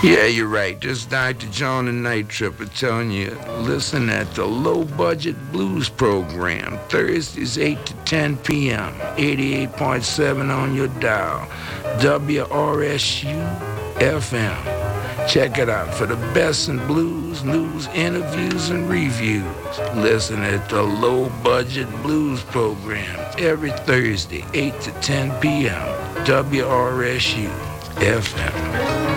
Yeah, you're right. This Dr. John and Night Tripper telling you, listen at the Low Budget Blues program, Thursdays 8 to 10 p.m., 88.7 on your dial, WRSU FM. Check it out for the best in blues, news, interviews, and reviews. Listen at the Low Budget Blues program every Thursday, 8 to 10 p.m., WRSU FM.